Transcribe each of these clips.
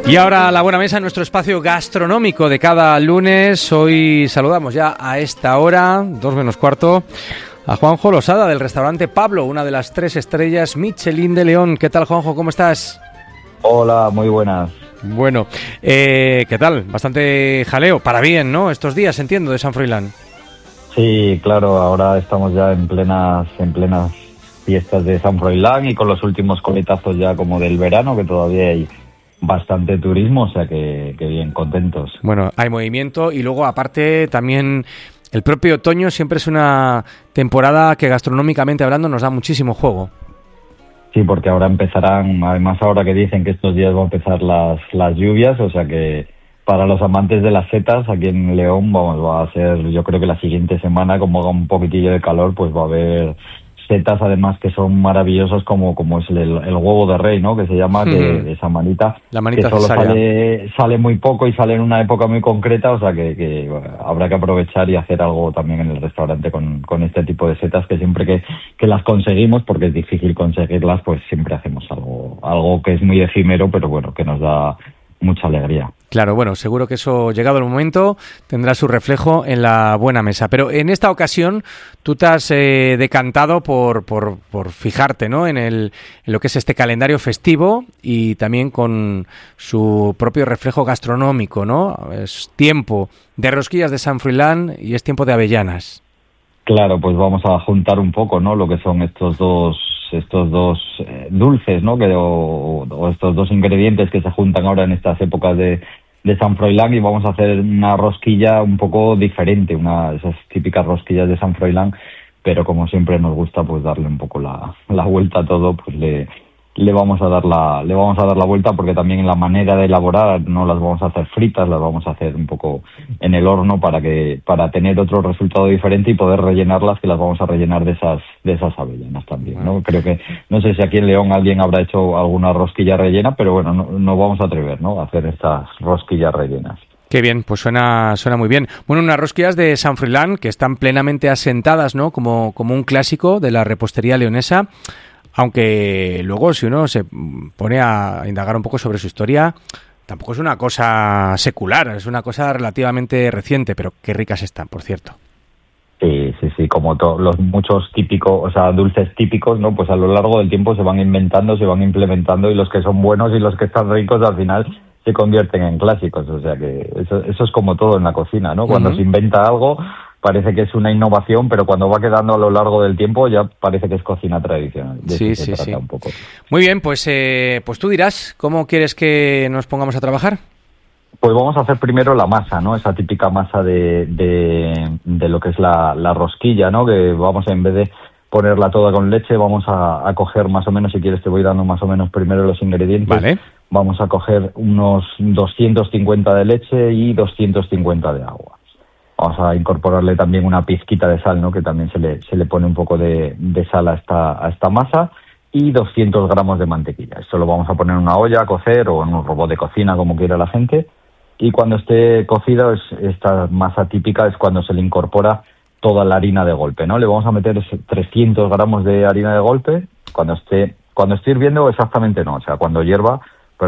Y ahora la buena mesa, nuestro espacio gastronómico de cada lunes. Hoy saludamos ya a esta hora, 2:45, a Juanjo Losada del restaurante Pablo, una de las 3 estrellas Michelin de León. ¿Qué tal, Juanjo? ¿Cómo estás? Hola, muy buenas. Bueno, ¿qué tal? Bastante jaleo, para bien, ¿no? Estos días, entiendo, de San Froilán. Sí, claro, ahora estamos ya en plenas fiestas de San Froilán y con los últimos coletazos ya como del verano, que todavía hay bastante turismo, o sea que bien, contentos. Bueno, hay movimiento y luego aparte también el propio otoño siempre es una temporada que gastronómicamente hablando nos da muchísimo juego. Sí, porque ahora empezarán, además ahora que dicen que estos días van a empezar las lluvias, o sea que para los amantes de las setas aquí en León va a ser, yo creo que la siguiente semana, como haga un poquitillo de calor, pues va a haber setas además que son maravillosas como es el huevo de rey, ¿no? Que se llama, de esa manita, la manita que solo cesárea. sale muy poco y sale en una época muy concreta, o sea que bueno, habrá que aprovechar y hacer algo también en el restaurante con este tipo de setas, que siempre que las conseguimos, porque es difícil conseguirlas, pues siempre hacemos algo que es muy efímero, pero bueno, que nos da mucha alegría. Claro, bueno, seguro que eso, llegado el momento, tendrá su reflejo en la buena mesa. Pero en esta ocasión tú te has decantado por fijarte, ¿no?, en lo que es este calendario festivo y también con su propio reflejo gastronómico, ¿no? Es tiempo de rosquillas de San Froilán y es tiempo de avellanas. Claro, pues vamos a juntar un poco, ¿no?, lo que son estos dos dulces, ¿no?, o estos dos ingredientes que se juntan ahora en estas épocas de San Froilán, y vamos a hacer una rosquilla un poco diferente, esas típicas rosquillas de San Froilán, pero como siempre nos gusta pues darle un poco la vuelta a todo, pues le vamos a dar la vuelta, porque también en la manera de elaborar no las vamos a hacer fritas, las vamos a hacer un poco en el horno para tener otro resultado diferente y poder rellenarlas, que las vamos a rellenar de esas avellanas también, ¿no? Creo que, no sé si aquí en León alguien habrá hecho alguna rosquilla rellena, pero bueno, no vamos a atrever, ¿no?, a hacer estas rosquillas rellenas. Qué bien, pues suena muy bien. Bueno, unas rosquillas de San Froilán que están plenamente asentadas, ¿no?, como un clásico de la repostería leonesa. Aunque luego, si uno se pone a indagar un poco sobre su historia, tampoco es una cosa secular, es una cosa relativamente reciente, pero qué ricas están, por cierto. Sí, como los muchos típicos, o sea, dulces típicos, ¿no? Pues a lo largo del tiempo se van inventando, se van implementando, y los que son buenos y los que están ricos al final se convierten en clásicos, o sea que eso es como todo en la cocina, ¿no? Cuando se inventa algo parece que es una innovación, pero cuando va quedando a lo largo del tiempo ya parece que es cocina tradicional. Sí. Un poco. Muy bien, pues tú dirás, ¿cómo quieres que nos pongamos a trabajar? Pues vamos a hacer primero la masa, ¿no? Esa típica masa de lo que es la rosquilla, ¿no? Que vamos, en vez de ponerla toda con leche, vamos a coger más o menos, si quieres te voy dando más o menos primero los ingredientes. Vale. Vamos a coger unos 250 de leche y 250 de agua. Vamos a incorporarle también una pizquita de sal, ¿no?, que también se le pone un poco de sal a esta masa, y 200 gramos de mantequilla. Esto lo vamos a poner en una olla a cocer, o en un robot de cocina, como quiera la gente. Y cuando esté cocido, esta masa típica es cuando se le incorpora toda la harina de golpe, ¿no? Le vamos a meter 300 gramos de harina de golpe. Cuando esté hirviendo, exactamente no, o sea, cuando hierva,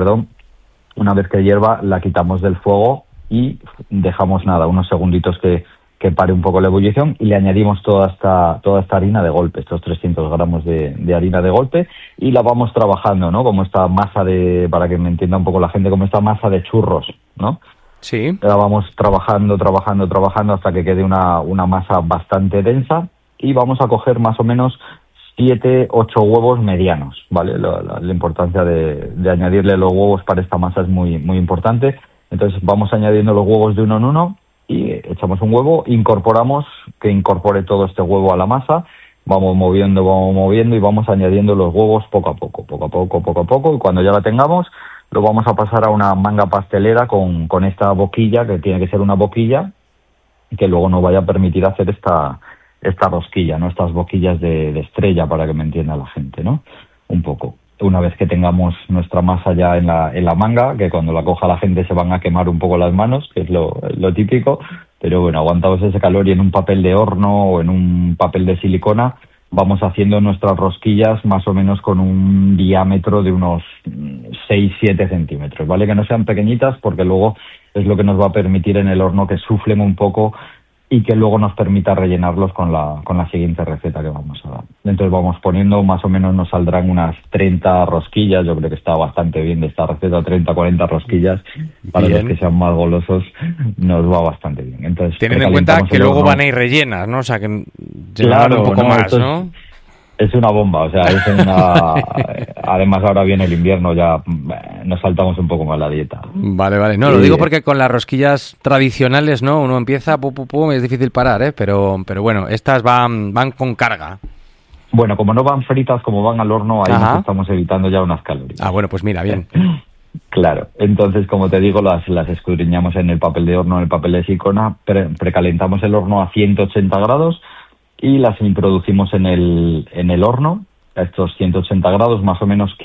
una vez que hierva la quitamos del fuego y dejamos unos segunditos que pare un poco la ebullición, y le añadimos toda esta harina de golpe, estos 300 gramos de harina de golpe, y la vamos trabajando, ¿no?, como esta masa para que me entienda un poco la gente, como esta masa de churros, ¿no? Sí. La vamos trabajando hasta que quede una masa bastante densa, y vamos a coger más o menos 7-8 huevos medianos, ¿vale? La importancia de añadirle los huevos para esta masa es muy, muy importante. Entonces vamos añadiendo los huevos de uno en uno, y echamos un huevo, que incorpore todo este huevo a la masa, vamos moviendo y vamos añadiendo los huevos poco a poco, y cuando ya la tengamos lo vamos a pasar a una manga pastelera con esta boquilla, que tiene que ser una boquilla que luego nos vaya a permitir hacer esta rosquilla, ¿no?, estas boquillas de estrella, para que me entienda la gente, ¿no?, un poco. Una vez que tengamos nuestra masa ya en la manga, que cuando la coja la gente se van a quemar un poco las manos, que es lo típico, pero bueno, aguantamos ese calor, y en un papel de horno o en un papel de silicona vamos haciendo nuestras rosquillas más o menos con un diámetro de unos 6-7 centímetros, ¿vale? Que no sean pequeñitas, porque luego es lo que nos va a permitir en el horno que suflen un poco y que luego nos permita rellenarlos con la siguiente receta que vamos a dar. Entonces vamos poniendo, más o menos nos saldrán unas 30 rosquillas, yo creo que está bastante bien de esta receta, 30-40 rosquillas, para los que sean más golosos nos va bastante bien. Entonces, teniendo en cuenta que luego van a ir rellenas, ¿no? O sea, que claro, un poco más, ¿no? Es una bomba, o sea, es una... Además ahora viene el invierno, ya nos saltamos un poco más la dieta. Vale. No, lo digo porque con las rosquillas tradicionales, ¿no? Uno empieza, es difícil parar, ¿eh? Pero bueno, estas van con carga. Bueno, como no van fritas, como van al horno, ahí nos estamos evitando ya unas calorías. Ah, bueno, pues mira, bien. Claro, entonces, como te digo, las escudriñamos en el papel de horno, en el papel de silicona, precalentamos el horno a 180 grados y las introducimos en el horno a estos 180 grados, más o menos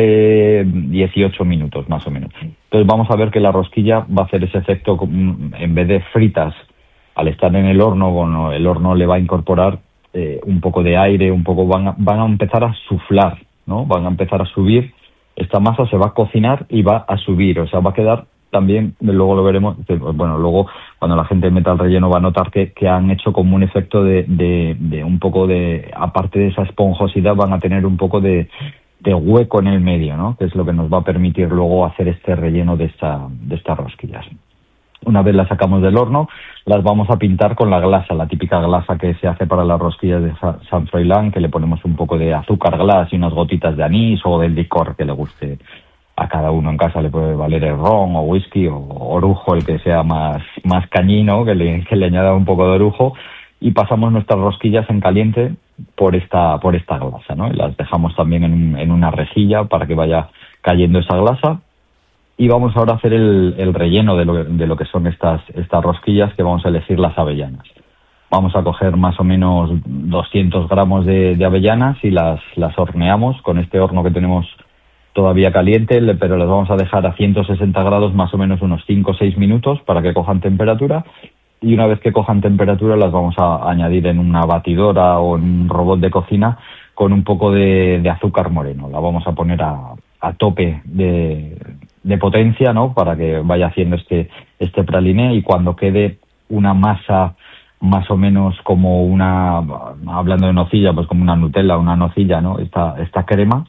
15-18 minutos, más o menos. Entonces vamos a ver que la rosquilla va a hacer ese efecto, en vez de fritas, al estar en el horno, bueno, el horno le va a incorporar un poco de aire, un poco van a empezar a suflar, ¿no? Van a empezar a subir, esta masa se va a cocinar y va a subir, o sea, va a quedar también, luego lo veremos, bueno, luego cuando la gente meta el relleno va a notar que han hecho como un efecto de un poco de, aparte de esa esponjosidad, van a tener un poco de hueco en el medio, ¿no? Que es lo que nos va a permitir luego hacer este relleno de estas rosquillas. Una vez las sacamos del horno, las vamos a pintar con la glasa, la típica glasa que se hace para las rosquillas de San Froilán, que le ponemos un poco de azúcar glas y unas gotitas de anís o del licor que le guste a cada uno en casa. Le puede valer el ron o whisky o orujo, el que sea más cañino, que le añada un poco de orujo, y pasamos nuestras rosquillas en caliente por esta glasa, ¿no? Y las dejamos también en una rejilla para que vaya cayendo esa glasa. Y vamos ahora a hacer el relleno de lo que son estas rosquillas, que vamos a elegir las avellanas. Vamos a coger más o menos 200 gramos de avellanas y las horneamos con este horno que tenemos todavía caliente, pero las vamos a dejar a 160 grados más o menos unos 5 o 6 minutos para que cojan temperatura, y una vez que cojan temperatura las vamos a añadir en una batidora o en un robot de cocina con un poco de azúcar moreno. La vamos a poner a tope de potencia, ¿no? Para que vaya haciendo este praliné, y cuando quede una masa más o menos como hablando de nocilla, pues como una Nutella, una nocilla, ¿no? Esta crema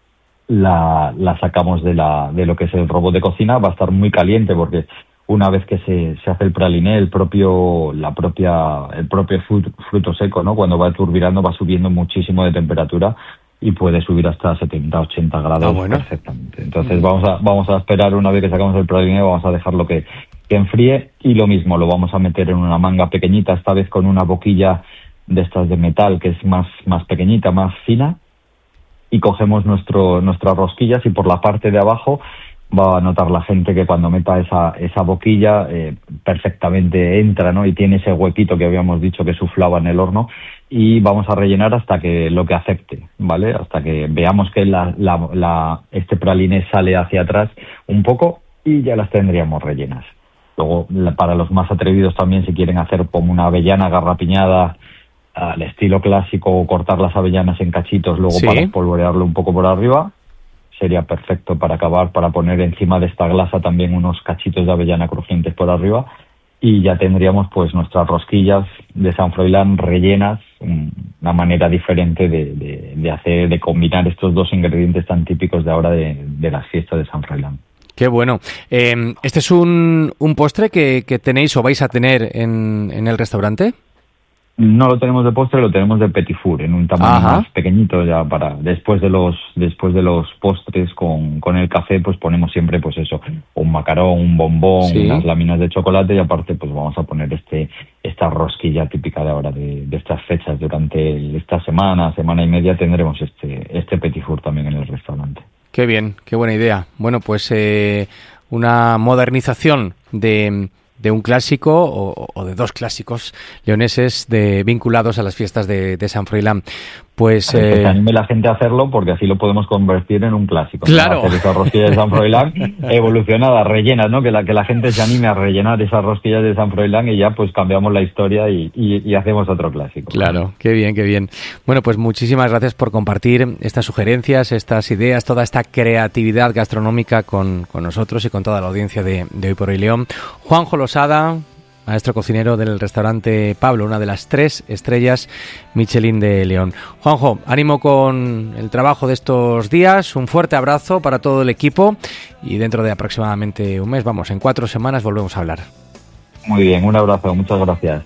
la sacamos de lo que es el robot de cocina. Va a estar muy caliente porque una vez que se hace el praliné, el propio fruto seco, ¿no? Cuando va turbinando va subiendo muchísimo de temperatura y puede subir hasta 70-80 grados perfectamente. Entonces vamos a esperar, una vez que sacamos el praliné, vamos a dejarlo que enfríe, y lo mismo, lo vamos a meter en una manga pequeñita, esta vez con una boquilla de estas de metal que es más pequeñita, más fina, y cogemos nuestras rosquillas, y por la parte de abajo va a notar la gente que cuando meta esa boquilla perfectamente entra, ¿no? Y tiene ese huequito que habíamos dicho que suflaba en el horno, y vamos a rellenar hasta que lo que acepte, ¿vale? Hasta que veamos que este praliné sale hacia atrás un poco, y ya las tendríamos rellenas. Luego, para los más atrevidos también, si quieren hacer como una avellana garrapiñada al estilo clásico, o cortar las avellanas en cachitos luego para espolvorearlo un poco por arriba, sería perfecto para acabar, para poner encima de esta glasa también unos cachitos de avellana crujientes por arriba, y ya tendríamos pues nuestras rosquillas de San Froilán rellenas, una manera diferente de combinar estos dos ingredientes tan típicos de ahora de las fiestas de San Froilán. Qué bueno. ¿Este es un postre que tenéis o vais a tener en el restaurante? No lo tenemos de postre, lo tenemos de petit four, en un tamaño más pequeñito, ya para después de los postres con el café, pues ponemos siempre pues eso, un macarón, un bombón, unas láminas de chocolate, y aparte pues vamos a poner esta rosquilla típica de ahora de estas fechas. Durante esta semana y media tendremos este petit four también en el restaurante. Qué bien, qué buena idea. Bueno, pues una modernización de un clásico o de dos clásicos leoneses vinculados a las fiestas de San Froilán. Pues que se anime la gente a hacerlo, porque así lo podemos convertir en un clásico. Claro. ¿No? Hacer esas rosquillas de San Froilán evolucionadas, rellenas, ¿no? Que la gente se anime a rellenar esas rosquillas de San Froilán y ya pues cambiamos la historia y hacemos otro clásico. Claro, qué bien, qué bien. Bueno, pues muchísimas gracias por compartir estas sugerencias, estas ideas, toda esta creatividad gastronómica con nosotros y con toda la audiencia de Hoy por Hoy León. Juanjo Losada, maestro cocinero del restaurante Pablo, una de las 3 estrellas Michelin de León. Juanjo, ánimo con el trabajo de estos días, un fuerte abrazo para todo el equipo y dentro de aproximadamente un mes, en 4 semanas volvemos a hablar. Muy bien, un abrazo, muchas gracias.